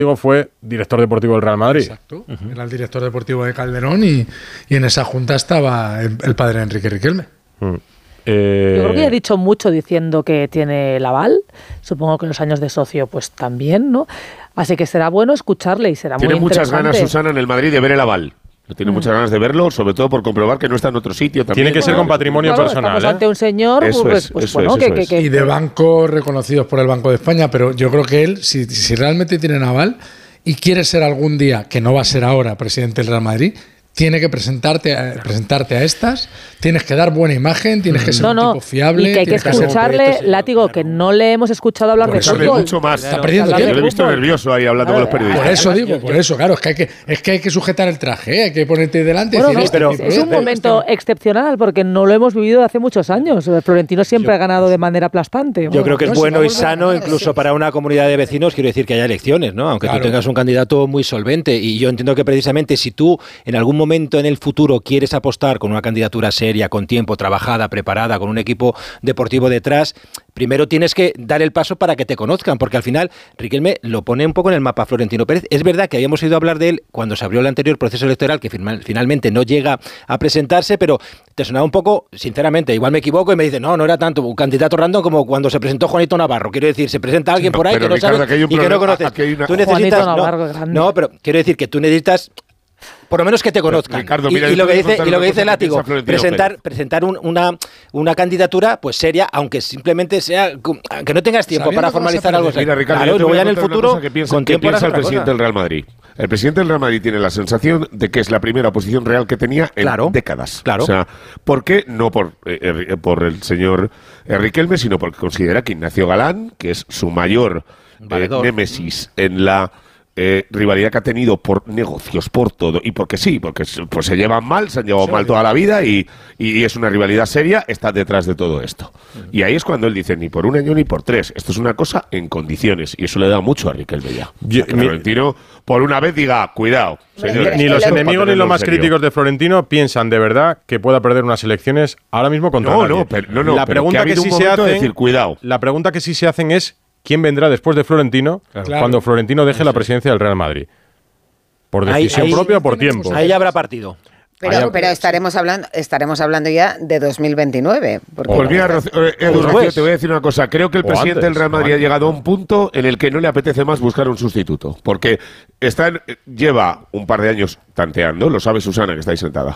fue director deportivo del Real Madrid. Exacto, era el director deportivo de Calderón y en esa junta estaba el padre de Enrique Riquelme. Yo creo que ya he dicho mucho diciendo que tiene el aval, supongo que los años de socio pues también, ¿no? Así que será bueno escucharle y será muy interesante. Tiene muchas ganas Susana en el Madrid de ver el aval. Tiene muchas ganas de verlo, sobre todo por comprobar que no está en otro sitio también. Tiene que ser con patrimonio personal. Estamos ante un señor y de bancos reconocidos por el Banco de España, pero yo creo que él, si realmente tiene aval y quiere ser algún día, que no va a ser ahora, presidente del Real Madrid, tiene que presentarte a estas, tienes que dar buena imagen, tienes que ser un tipo fiable. Y que hay que escucharle, Látigo, que no le hemos escuchado hablar de fútbol. Mucho más. Está perdiendo tiempo. Yo lo he visto nervioso ahí hablando con los periodistas. Por eso, claro, es que hay que sujetar el traje, hay que ponerte delante. Bueno, es un momento excepcional porque no lo hemos vivido hace muchos años. Florentino siempre ha ganado de manera aplastante. Yo creo que es bueno y sano incluso para una comunidad de vecinos, quiero decir que haya elecciones, ¿no? Aunque tú tengas un candidato muy solvente. Y yo entiendo que precisamente si tú en algún momento en el futuro quieres apostar con una candidatura seria, con tiempo, trabajada, preparada, con un equipo deportivo detrás, primero tienes que dar el paso para que te conozcan, porque al final Riquelme lo pone un poco en el mapa Florentino Pérez. Es verdad que habíamos oído hablar de él cuando se abrió el anterior proceso electoral, que finalmente no llega a presentarse, pero te sonaba un poco, sinceramente, igual me equivoco y me dice, no era tanto un candidato random como cuando se presentó Juanito Navarro. Quiero decir, se presenta alguien por ahí que no sabes y que no conoces. Tú necesitas, no, pero quiero decir que tú necesitas por lo menos que te conozcan. Ricardo, mira, y lo que dice Látigo, presentar una candidatura pues seria, aunque simplemente sea que no tengas tiempo para formalizar algo. Mira, Ricardo, claro, luego ya en el futuro con tiempo piensa el presidente del Real Madrid. El presidente del Real Madrid tiene la sensación de que es la primera oposición real que tenía en décadas. Claro. O sea, ¿por qué? No por el señor Riquelme, sino porque considera que Ignacio Galán, que es su mayor némesis en la rivalidad que ha tenido por negocios, por todo, y porque pues se llevan mal, se han llevado mal toda la vida y es una rivalidad seria, está detrás de todo esto. Y ahí es cuando él dice, ni por un año ni por tres, esto es una cosa en condiciones, y eso le da mucho a Riquelme ya. Florentino, por una vez, diga, cuidado, señores. Ni los enemigos ni los más críticos de Florentino piensan de verdad que pueda perder unas elecciones ahora mismo contra nadie. La pregunta que sí se hace, la pregunta que sí se hacen es ¿quién vendrá después de Florentino cuando Florentino deje la presidencia del Real Madrid? ¿Por decisión propia o por tiempo? Ahí habrá partido. Pero estaremos hablando ya de 2029. Pues mira, Rocío, te voy a decir una cosa. Creo que el presidente del Real Madrid ha llegado a un punto en el que no le apetece más buscar un sustituto. Porque lleva un par de años tanteando, lo sabe Susana, que está ahí sentada.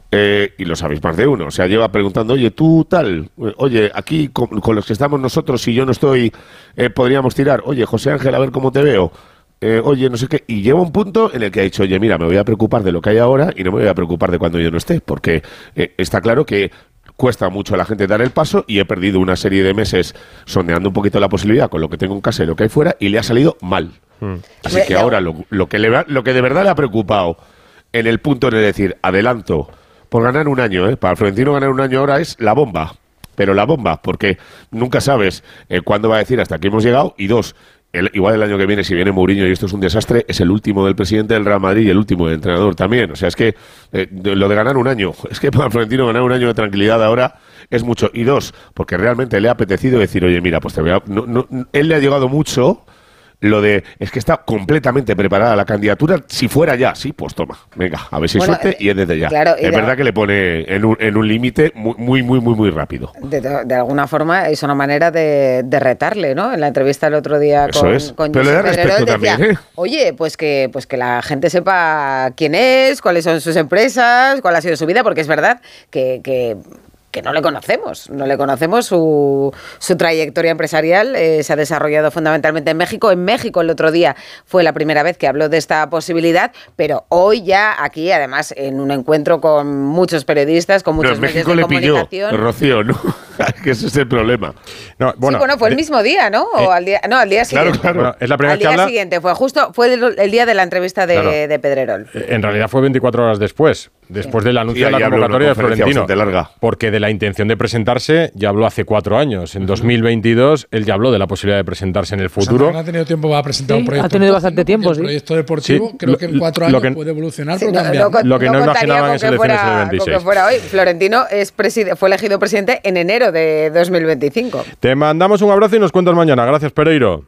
Y lo sabéis más de uno. O sea, lleva preguntando, oye, tú tal, oye, aquí con los que estamos nosotros, si yo no estoy, podríamos tirar. Oye, José Ángel, a ver cómo te veo. Oye, no sé qué. Y llega un punto en el que ha dicho, oye, mira, me voy a preocupar de lo que hay ahora y no me voy a preocupar de cuando yo no esté. Porque está claro que cuesta mucho a la gente dar el paso y he perdido una serie de meses sondeando un poquito la posibilidad con lo que tengo en casa y lo que hay fuera y le ha salido mal. Así que ahora lo que de verdad le ha preocupado en el punto de decir, adelanto, por ganar un año, para Florentino ganar un año ahora es la bomba, pero la bomba, porque nunca sabes cuándo va a decir hasta aquí hemos llegado, y dos, igual el año que viene, si viene Mourinho y esto es un desastre, es el último del presidente del Real Madrid y el último del entrenador también. O sea, es que lo de ganar un año, es que para Florentino ganar un año de tranquilidad ahora es mucho. Y dos, porque realmente le ha apetecido decir, oye, mira, pues él le ha llegado mucho lo de, es que está completamente preparada la candidatura, si fuera ya, sí, pues toma, venga, a ver si suerte y es desde ya. Claro, es verdad que le pone en un límite muy rápido. De alguna forma es una manera de retarle, ¿no? En la entrevista el otro día con pero le da respeto también, oye, pues que la gente sepa quién es, cuáles son sus empresas, cuál ha sido su vida, porque es verdad que no le conocemos su trayectoria empresarial, se ha desarrollado fundamentalmente en México. En México el otro día fue la primera vez que habló de esta posibilidad, pero hoy ya aquí, además, en un encuentro con muchos periodistas, con muchos medios de comunicación. Pilló, Rocío, ¿no? Que ese es el problema. No, fue el mismo día, ¿no? O al día siguiente. Claro. Bueno, es la primera al día siguiente, fue el día de la entrevista de Pedrerol. En realidad fue 24 horas después del anuncio de la convocatoria de Florentino. Porque de la intención de presentarse ya habló hace 4 años. En 2022 él ya habló de la posibilidad de presentarse en el futuro. No ha tenido tiempo para presentar un proyecto. Ha tenido bastante tiempo, sí. El proyecto deportivo, creo que en 4 años puede evolucionar por cambiar. Lo que no imaginaban es elecciones en el 26. Que fuera hoy. Florentino fue elegido presidente en enero de 2025. Te mandamos un abrazo y nos cuentas mañana. Gracias, Pereiro.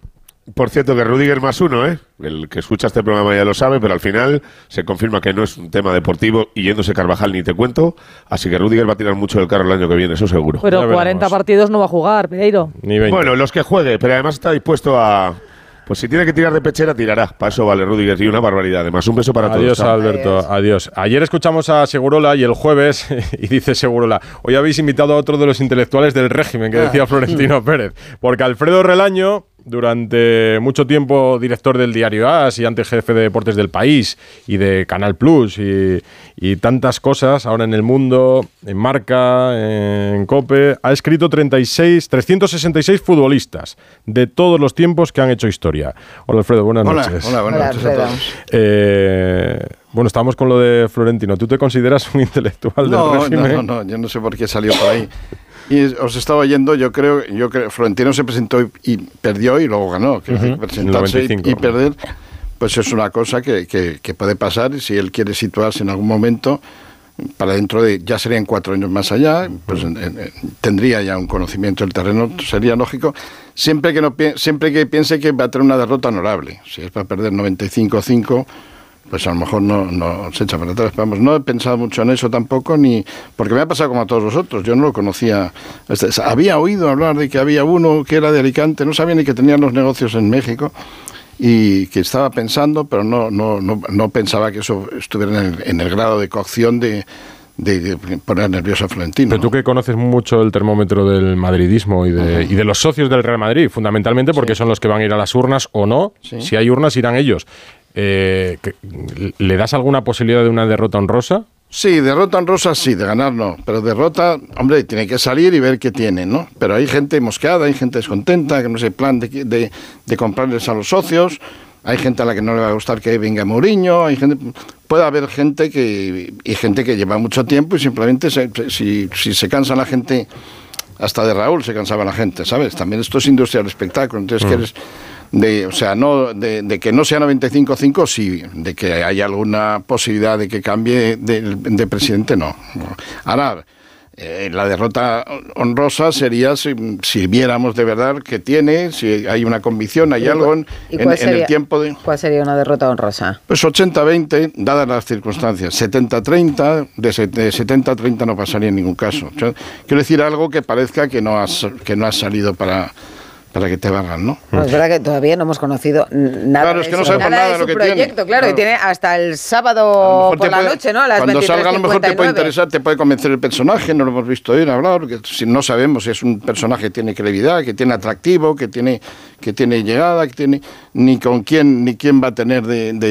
Por cierto, que Rüdiger +1, ¿eh? El que escucha este programa ya lo sabe, pero al final se confirma que no es un tema deportivo y yéndose Carvajal ni te cuento. Así que Rüdiger va a tirar mucho del carro el año que viene, eso seguro. Pero 40 partidos no va a jugar, Pereiro. Ni 20. Bueno, los que juegue, pero además está dispuesto a... Pues si tiene que tirar de pechera, tirará. Para eso vale Rüdiger y una barbaridad. Además, un beso para todos. Adiós, Alberto. Adiós. Ayer escuchamos a Segurola y el jueves, y dice Segurola, hoy habéis invitado a otro de los intelectuales del régimen, que decía Florentino Pérez. Porque Alfredo Relaño, durante mucho tiempo director del diario AS y antes jefe de deportes del País y de Canal Plus y tantas cosas, ahora en El Mundo, en Marca, en COPE, ha escrito 366 futbolistas de todos los tiempos que han hecho historia. Hola Alfredo, buenas noches. Hola, buenas noches a todos. Bueno, estamos con lo de Florentino. ¿Tú te consideras un intelectual del régimen? No, yo no sé por qué salió por ahí. Y os estaba oyendo, yo creo Florentino se presentó y perdió y luego ganó. Que presentarse y perder, pues es una cosa que puede pasar, y si él quiere situarse en algún momento, para dentro de, ya serían 4 años más allá, pues tendría ya un conocimiento del terreno, sería lógico, siempre que piense que va a tener una derrota honorable. Si es para perder 95-5, pues a lo mejor no se echa para atrás. Vamos, no he pensado mucho en eso tampoco, porque me ha pasado como a todos los otros. Yo no lo conocía. Había oído hablar de que había uno que era de Alicante, no sabía ni que tenía los negocios en México y que estaba pensando, pero no pensaba que eso estuviera en el grado de cocción de poner nervioso a Florentino. Pero tú que conoces mucho el termómetro del madridismo y de los socios del Real Madrid, fundamentalmente porque son los que van a ir a las urnas o no. Sí. Si hay urnas, irán ellos. ¿Le das alguna posibilidad de una derrota honrosa? Sí, derrota honrosa sí, de ganar no, pero derrota, hombre, tiene que salir y ver qué tiene, ¿no? Pero hay gente mosqueada, hay gente descontenta, que no sé, plan de comprarles a los socios, hay gente a la que no le va a gustar que venga Mourinho, puede haber gente que lleva mucho tiempo y simplemente si se cansa la gente, hasta de Raúl se cansaba la gente, ¿sabes? También esto es industria del espectáculo, entonces quieres... de que no sea 95-5, sí, de que haya alguna posibilidad de que cambie de presidente, no. Ahora, la derrota honrosa sería si viéramos de verdad que tiene, si hay una convicción, hay algo en el tiempo de... ¿Cuál sería una derrota honrosa? Pues 80-20, dadas las circunstancias. 70-30, de 70-30 no pasaría en ningún caso. Quiero decir algo que parezca que no ha salido para que te valgan, ¿no? No, es verdad que todavía no hemos conocido nada. Claro, es que no sabemos nada de lo que proyecto, tiene. Claro, y tiene hasta el sábado por la noche, ¿no? A las cuando 23:59. Salga a lo mejor te puede interesar, te puede convencer el personaje, no lo hemos visto hoy hablar, porque si no sabemos si es un personaje que tiene credibilidad, que tiene atractivo, que tiene llegada, que tiene ni quién va a tener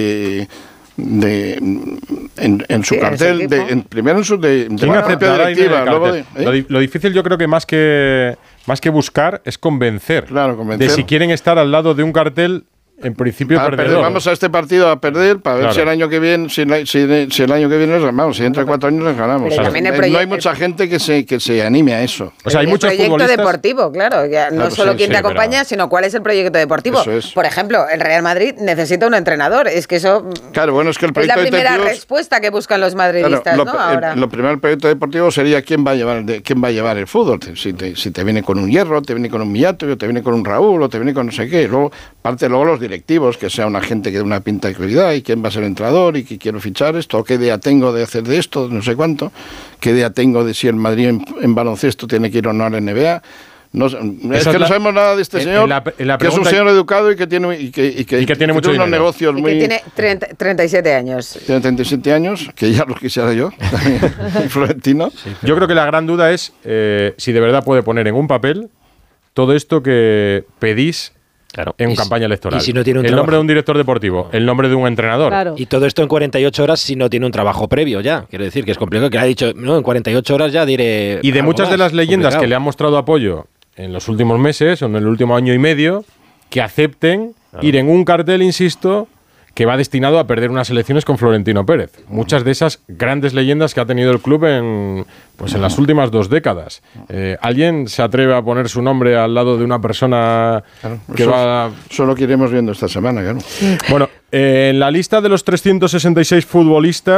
en su cartel, primero en su de la propia directiva. Lo difícil yo creo que más que buscar es convencer, de si quieren estar al lado de un cartel en principio perdedor. Vamos a este partido a perder para ver si el año que viene, si el año que viene les ganamos, si entre 4 años les ganamos. No hay mucha gente que se anime a eso. O sea, hay muchos proyecto futbolistas deportivo, claro, no solo quién te acompaña, sino cuál es el proyecto deportivo. Por ejemplo, el Real Madrid necesita un entrenador, es que eso es que el proyecto es la primera respuesta que buscan los madridistas, ¿no? Ahora. Lo primero del proyecto deportivo sería quién va a llevar el fútbol, si te viene con un Hierro, te viene con un Millato, te viene con un Raúl, o te viene con no sé qué, luego los directivos, que sea una gente que dé una pinta de credibilidad, y quién va a ser el entrenador, y que quiero fichar esto, o qué idea tengo de hacer de esto, no sé cuánto, qué idea tengo de si el Madrid en baloncesto tiene que ir o no a la NBA. No sabemos nada de este señor, que es un señor educado y que tiene mucho unos negocios y que tiene 37 años. Tiene 37 años, que ya los quisiera yo, Florentino. Sí, yo creo que la gran duda es si de verdad puede poner en un papel todo esto que pedís en campaña electoral. Y si no tiene el nombre de un director deportivo, el nombre de un entrenador. Claro. Y todo esto en 48 horas si no tiene un trabajo previo ya. Quiero decir que es complicado, que ha dicho, no, en 48 horas ya diré... Y de muchas de las leyendas que le han mostrado apoyo en los últimos meses o en el último año y medio, que acepten ir en un cartel, insisto, que va destinado a perder unas elecciones con Florentino Pérez. Muchas de esas grandes leyendas que ha tenido el club en las últimas 2 décadas. ¿Alguien se atreve a poner su nombre al lado de una persona que va...? Solo que iremos viendo esta semana, claro. Bueno, en la lista de los 366 futbolistas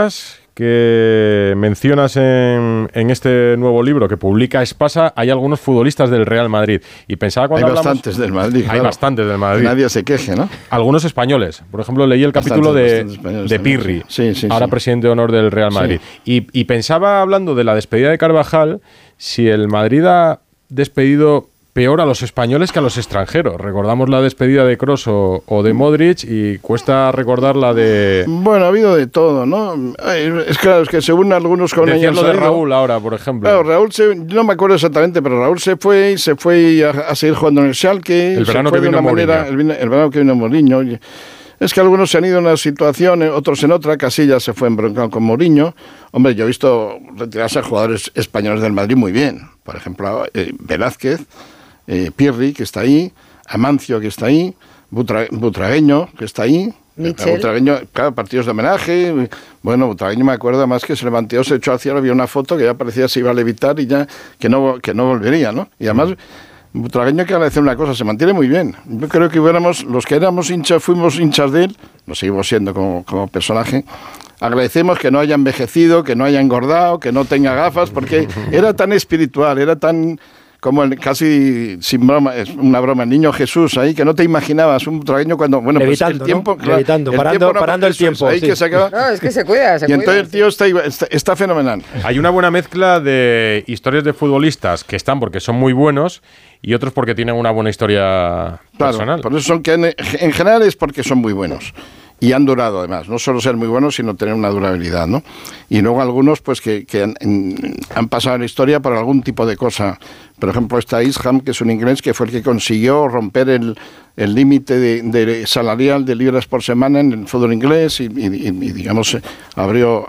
que mencionas en este nuevo libro que publica Espasa, hay algunos futbolistas del Real Madrid. Y pensaba cuando hay bastantes del Madrid. Hay bastantes del Madrid. Nadie se queje, ¿no? Algunos españoles. Por ejemplo, leí el capítulo de Pirri, ahora presidente de honor del Real Madrid. Sí. Y pensaba, hablando de la despedida de Carvajal, si el Madrid ha despedido peor a los españoles que a los extranjeros. Recordamos la despedida de Kroos o de Modric y cuesta recordar la de... Bueno, ha habido de todo, ¿no? Es claro, es que según algunos con ellos lo de Raúl ahora, por ejemplo. Claro, Raúl no me acuerdo exactamente, pero Raúl se fue a seguir jugando en el Schalke. El verano que vino Mourinho. El verano que vino Mourinho. Es que algunos se han ido en una situación, otros en otra. Casillas se fue embroncado con Mourinho. Hombre, yo he visto retirarse a jugadores españoles del Madrid muy bien. Por ejemplo, Velázquez, Pirri, que está ahí, Amancio, que está ahí, Butragueño, que está ahí. Butragueño, claro, partidos de homenaje. Bueno, Butragueño me acuerdo más que se levantó, se echó al cielo, había una foto que ya parecía se iba a levitar y ya que no volvería, ¿no? Y además, Butragueño, que agradecer una cosa, se mantiene muy bien. Yo creo que los que éramos hinchas, fuimos hinchas de él, lo seguimos siendo como personaje. Agradecemos que no haya envejecido, que no haya engordado, que no tenga gafas, porque era tan espiritual, era tan... como casi sin broma, es una broma, el niño Jesús ahí, que no te imaginabas un butragueño cuando, bueno, levitando, pues el tiempo, ¿no? Levitando, parando el tiempo. Ahí sí. Que se acaba. No, es que se cuida. Y entonces el tío está fenomenal. Hay una buena mezcla de historias de futbolistas que están porque son muy buenos y otros porque tienen una buena historia personal. Por eso son que en general es porque son muy buenos. Y han durado, además, no solo ser muy buenos, sino tener una durabilidad, ¿no? Y luego algunos, pues, que han pasado en la historia por algún tipo de cosa. Por ejemplo, está Isham, que es un inglés, que fue el que consiguió romper el límite de salarial de libras por semana en el fútbol inglés y digamos, abrió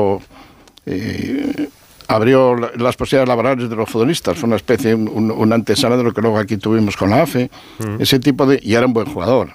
las posibilidades laborales de los futbolistas. Fue una especie, una antesala de lo que luego aquí tuvimos con la AFE. Ese tipo de... Y era un buen jugador.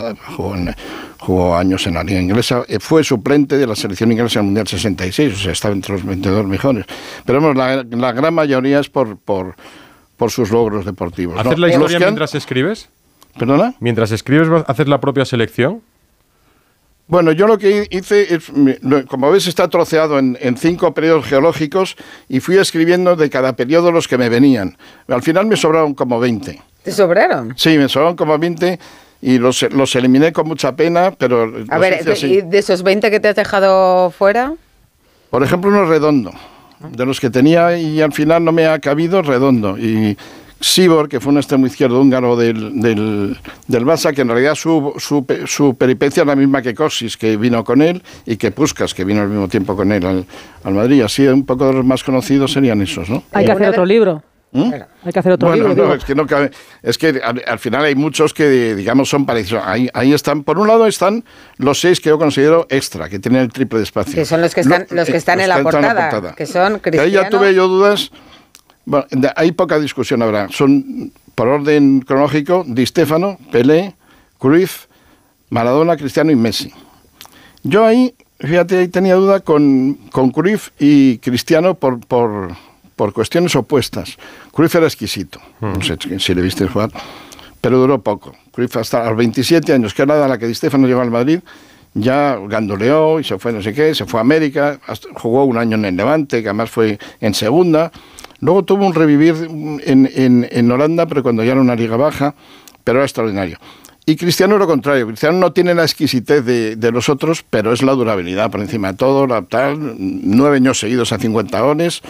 Jugó años en la liga inglesa. Fue suplente de la selección inglesa en el Mundial 66. O sea, estaba entre los 22 mejores. Pero vamos, la gran mayoría es por sus logros deportivos. ¿Haces la historia mientras escribes? ¿Perdona? ¿Mientras escribes haces la propia selección? Bueno, yo lo que hice, como ves, está troceado en 5 periodos geológicos y fui escribiendo de cada periodo los que me venían. Al final me sobraron como 20. ¿Te sobraron? Sí, me sobraron como 20 y los eliminé con mucha pena, pero... A ver, ¿y de esos 20 que te has dejado fuera? Por ejemplo, uno redondo. De los que tenía y al final no me ha cabido, redondo. Y... Sibor, que fue un extremo izquierdo húngaro del Barça, que en realidad su peripecia es la misma que Kosis, que vino con él, y que Puskás, que vino al mismo tiempo con él al Madrid. Así, un poco de los más conocidos serían esos, ¿no? Hay que hacer otro libro. Hay que hacer otro libro. No, es que no cabe. Es que al final hay muchos que, digamos, son parecidos. Ahí están, por un lado están los 6 que yo considero extra, que tienen el triple de espacio. Que son los que están en la portada. Que son Cristiano. Ahí ya tuve yo dudas. Bueno, hay poca discusión ahora. Son, por orden cronológico, Di Stéfano, Pelé, Cruyff, Maradona, Cristiano y Messi. Yo ahí, fíjate, ahí tenía duda con Cruyff y Cristiano por cuestiones opuestas. Cruyff era exquisito, no sé si le viste jugar, pero duró poco. Cruyff hasta los 27 años, que era la edad a la que Di Stéfano llegó al Madrid, ya gandoleó y se fue no sé qué, se fue a América, jugó un año en el Levante, que además fue en segunda. Luego tuvo un revivir en Holanda, pero cuando ya era una liga baja, pero era extraordinario. Y Cristiano es lo contrario. Cristiano no tiene la exquisitez de los otros, pero es la durabilidad por encima de todo. 9 años seguidos a 50 goles.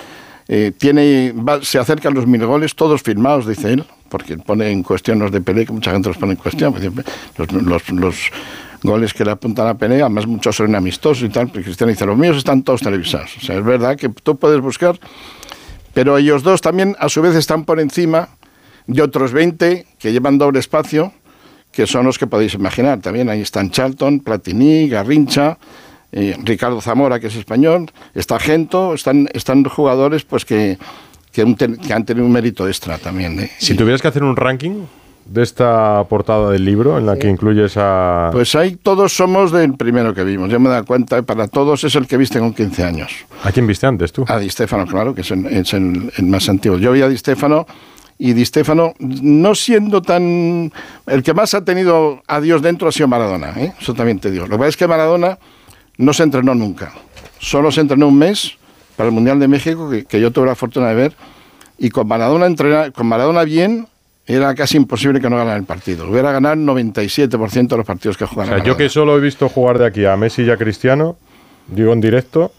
Se acerca a los 1000 goles, todos firmados, dice él, porque pone en cuestión los de Pelé, que mucha gente los pone en cuestión. Los goles que le apuntan a Pelé, además muchos son amistosos y tal, pero Cristiano dice, los míos están todos televisados. O sea, es verdad que tú puedes buscar... Pero ellos dos también, a su vez, están por encima de otros 20 que llevan doble espacio, que son los que podéis imaginar. También ahí están Charlton, Platini, Garrincha, Ricardo Zamora, que es español, está Gento, están jugadores pues que han tenido un mérito extra también. Si tuvieras que hacer un ranking de esta portada del libro, en la que incluyes a... Pues ahí todos somos del primero que vimos. Yo me da cuenta, para todos es el que viste con 15 años. ¿A quién viste antes tú? A Di Stéfano, claro, que es el más antiguo. Yo vi a Di Stéfano, y Di Stéfano, no siendo tan... El que más ha tenido a Dios dentro ha sido Maradona, ¿eh? Eso también te digo. Lo que pasa es que Maradona no se entrenó nunca. solo se entrenó un mes para el Mundial de México, que yo tuve la fortuna de ver, y con Maradona bien, era casi imposible que no ganara el partido. Hubiera ganado el 97% de los partidos que jugaron. O sea, yo que solo he visto jugar de aquí a Messi y a Cristiano, digo en directo,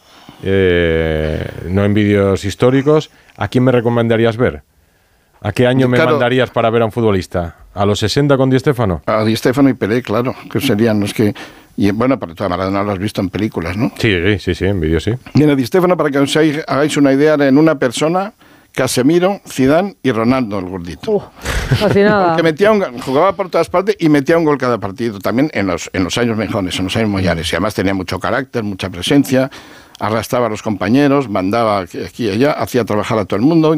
no en vídeos históricos, ¿a quién me recomendarías ver? ¿A qué año me mandarías para ver a un futbolista? ¿A los 60 con Di Stéfano? A Di Stéfano y Pelé, claro, que serían los que... Y bueno, para toda Maradona lo has visto en películas, ¿no? Sí, en vídeos sí. Mira, Di Stéfano, para que os hagáis una idea, en una persona... Casemiro, Zidane y Ronaldo, el gordito. Casi nada. Porque jugaba por todas partes y metía un gol cada partido. También en los años mejores, en los años mollares. Y además tenía mucho carácter, mucha presencia, arrastraba a los compañeros, mandaba aquí y allá, hacía trabajar a todo el mundo.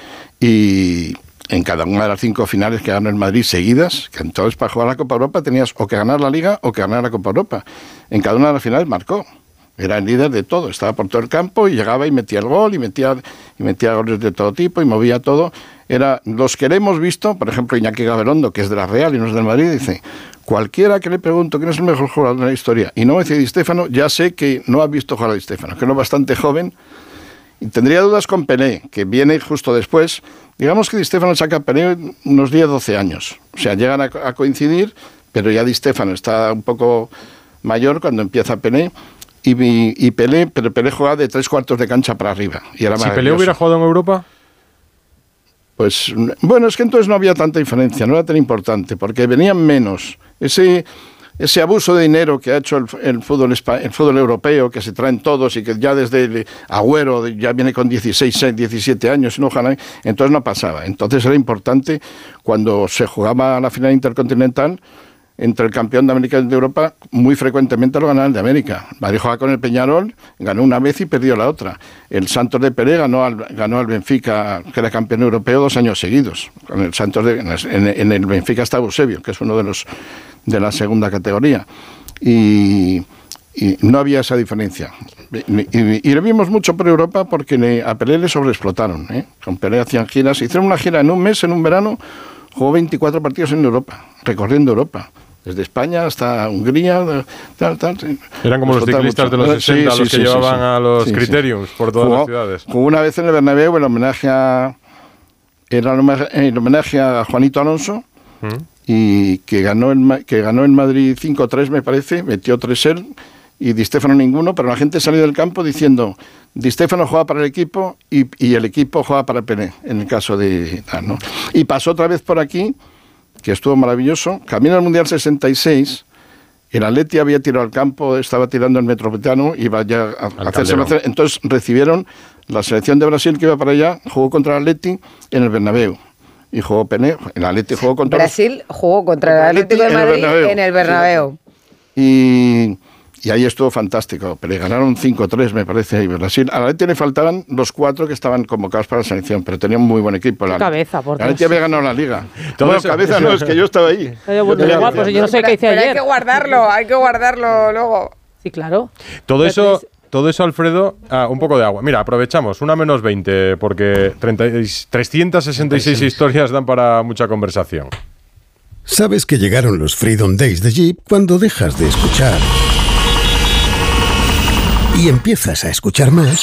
Y en cada una de las 5 finales que ganó el Madrid seguidas, que entonces para jugar la Copa Europa tenías o que ganar la Liga o que ganar la Copa Europa. En cada una de las finales marcó. Era el líder de todo, estaba por todo el campo y llegaba y metía el gol y metía goles de todo tipo y movía todo. Era los que le hemos visto, por ejemplo Iñaki Gabilondo, que es de la Real y no es del Madrid, dice, cualquiera que le pregunto quién es el mejor jugador de la historia y no me dice Di Stéfano, ya sé que no ha visto jugar a Di Stéfano, que no es bastante joven. Y tendría dudas con Pelé, que viene justo después. Digamos que Di Stéfano saca a Pelé unos 10-12 años. O sea, llegan a coincidir, pero ya Di Stéfano está un poco mayor cuando empieza Pelé. Y Pelé jugaba de 3/4 de cancha para arriba. Y era si Pelé hubiera jugado en Europa, pues bueno, es que entonces no había tanta diferencia, no era tan importante, porque venían menos. Ese abuso de dinero que ha hecho el fútbol europeo, que se traen todos y que ya desde el Agüero ya viene con 16, 17 años, entonces no pasaba. Entonces era importante cuando se jugaba la final intercontinental. Entre el campeón de América y de Europa, muy frecuentemente lo ganaba el de América. Madrid jugaba con el Peñarol, ganó una vez y perdió la otra. El Santos de Pelé ganó al Benfica, que era campeón europeo, 2 años seguidos. Con el Santos en el Benfica está Eusebio, que es uno de la segunda categoría. Y no había esa diferencia. Y lo vimos mucho por Europa porque a Pelé le sobreexplotaron. Con Pelé hacían giras. Hicieron una gira en un mes, en un verano, jugó 24 partidos en Europa, recorriendo Europa. Desde España hasta Hungría, tal. Eran como los ciclistas de los 60 los que llevaban a los criteriums por todas las ciudades. Jugó una vez en el Bernabéu el homenaje a Juanito Alonso, y que ganó el Madrid 5-3, me parece, metió 3 él, y Di Stéfano ninguno, pero la gente salió del campo diciendo Di Stéfano juega para el equipo y el equipo juega para Pelé, en el caso de tal, ¿no? Y pasó otra vez por aquí, que estuvo maravilloso. Camino al Mundial 66, el Atleti había tirado al campo, estaba tirando el Metropolitano, iba ya a hacerse. Entonces recibieron la selección de Brasil que iba para allá, jugó contra el Atleti en el Bernabéu. Y jugó Pelé, el Atleti jugó contra... Brasil jugó contra el Atlético de Madrid en el Bernabéu. Y ahí estuvo fantástico, pero ganaron 5-3, me parece, y Brasil. A la Atleti le faltaban los 4 que estaban convocados para la selección, pero tenía un muy buen equipo. Cabeza, por Dios. La Atleti había ganado la Liga. Cabeza no, es que yo estaba ahí. Yo no sé qué hice ayer. Pero hay que guardarlo luego. Sí, claro. Todo eso, Alfredo, un poco de agua. Mira, aprovechamos, una menos 20, porque 366 historias dan para mucha conversación. Sabes que llegaron los Freedom Days de Jeep cuando dejas de escuchar y empiezas a escuchar más.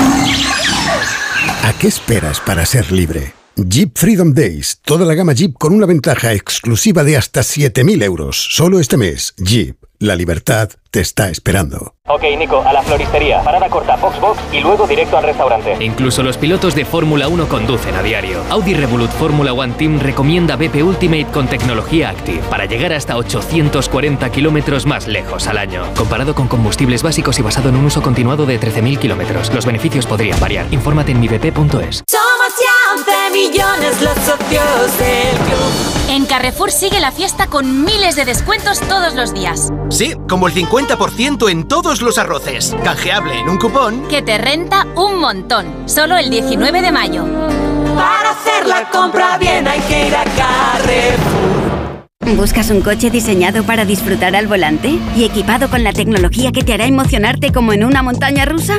¿A qué esperas para ser libre? Jeep Freedom Days. Toda la gama Jeep con una ventaja exclusiva de hasta 7.000 euros. Solo este mes. Jeep. La libertad te está esperando. Ok, Nico, a la floristería. Parada corta, box y luego directo al restaurante. Incluso los pilotos de Fórmula 1 conducen a diario. Audi Revolut Fórmula One Team recomienda BP Ultimate con tecnología Active para llegar hasta 840 kilómetros más lejos al año. Comparado con combustibles básicos y basado en un uso continuado de 13.000 kilómetros, los beneficios podrían variar. Infórmate en mibp.es. Somos ya 11 millones los socios del club. En Carrefour sigue la fiesta con miles de descuentos todos los días. Sí, como el 50% en todos los arroces. Canjeable en un cupón que te renta un montón. Solo el 19 de mayo. Para hacer la compra bien hay que ir a Carrefour. ¿Buscas un coche diseñado para disfrutar al volante y equipado con la tecnología que te hará emocionarte como en una montaña rusa?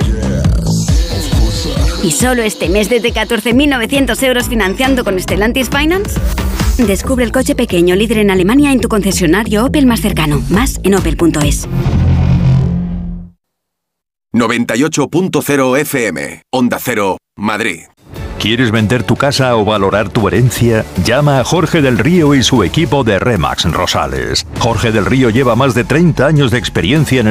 ¿Y solo este mes desde 14.900 euros financiando con Stellantis Finance? Descubre el coche pequeño líder en Alemania en tu concesionario Opel más cercano. Más en opel.es. 98.0 FM, Onda Cero, Madrid. ¿Quieres vender tu casa o valorar tu herencia? Llama a Jorge del Río y su equipo de Remax Rosales. Jorge del Río lleva más de 30 años de experiencia en el